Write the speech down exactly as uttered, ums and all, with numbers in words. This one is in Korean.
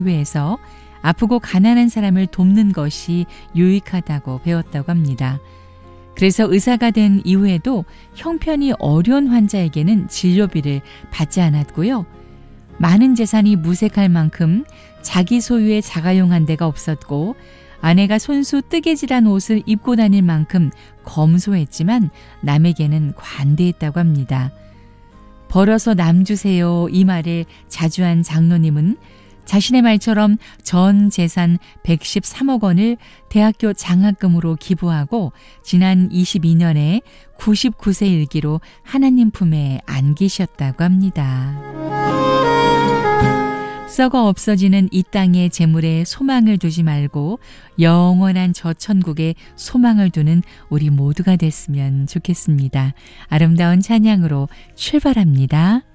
교회에서 아프고 가난한 사람을 돕는 것이 유익하다고 배웠다고 합니다. 그래서 의사가 된 이후에도 형편이 어려운 환자에게는 진료비를 받지 않았고요. 많은 재산이 무색할 만큼 자기 소유의 자가용 한 대가 없었고 아내가 손수 뜨개질한 옷을 입고 다닐 만큼 검소했지만 남에게는 관대했다고 합니다. 벌어서 남 주세요 이 말을 자주 한 장로님은 자신의 말처럼 전 재산 백십삼억 원을 대학교 장학금으로 기부하고 지난 이십이 년에 구십구 세 일기로 하나님 품에 안기셨다고 합니다. 썩어 없어지는 이 땅의 재물에 소망을 두지 말고 영원한 저 천국에 소망을 두는 우리 모두가 됐으면 좋겠습니다. 아름다운 찬양으로 출발합니다.